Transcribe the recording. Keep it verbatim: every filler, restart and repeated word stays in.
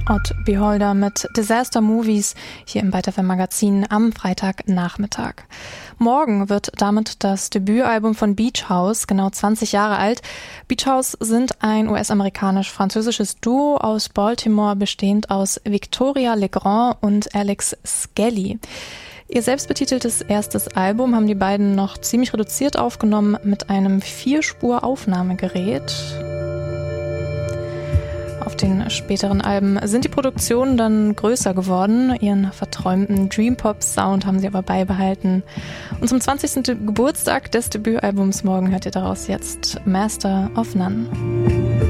Odd Beholder mit Disaster Movies hier im Byte F M Magazin am Freitagnachmittag. Morgen wird damit das Debütalbum von Beach House genau zwanzig Jahre alt. Beach House sind ein U S-amerikanisch-französisches Duo aus Baltimore, bestehend aus Victoria Legrand und Alex Skelly. Ihr selbstbetiteltes erstes Album haben die beiden noch ziemlich reduziert aufgenommen mit einem Vierspur-Aufnahmegerät. Auf den späteren Alben sind die Produktionen dann größer geworden. Ihren verträumten Dream-Pop-Sound haben sie aber beibehalten. Und zum zwanzigsten Geburtstag des Debütalbums morgen hört ihr daraus jetzt Master of None.